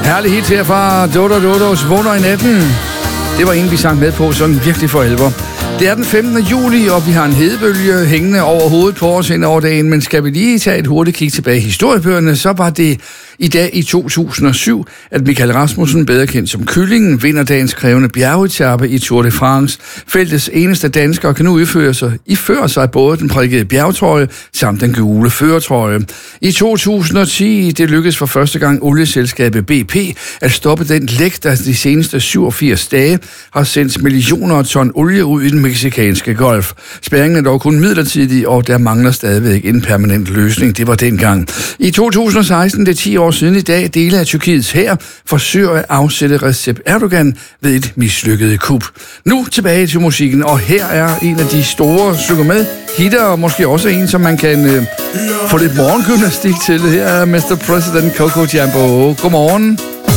Herlig hit her fra Dodo Dodos Vågner i natten. Det var en, vi sang med på sådan virkelig for alvor. Det er den 15. juli, og vi har en hedebølge hængende over hovedet på os hen over dagen. Men skal vi lige tage et hurtigt kig tilbage i historiebøgerne, så var det i dag i 2007, at Michael Rasmussen, bedre kendt som Kyllingen, vinder dagens krævende bjergetape i Tour de France. Feltets eneste dansker kan nu iføre sig både den prikkede bjergtrøje samt den gule førertrøje. I 2010, det lykkedes for første gang olieselskabet BP at stoppe den læk, der de seneste 87 dage har sendt millioner af ton olie ud i den mexicanske golf. Spærringen er dog kun midlertidig, og der mangler stadigvæk en permanent løsning. Det var dengang. I 2016, det er 10 år siden i dag, dele af Tyrkiets hær forsøger at afsætte Recep Erdogan ved et mislykket kup. Nu tilbage til musikken, og her er en af de store stykker med hitter, og måske også en, som man kan få lidt morgengymnastik til. Her er Mr. President Coco Jumbo. Godmorgen.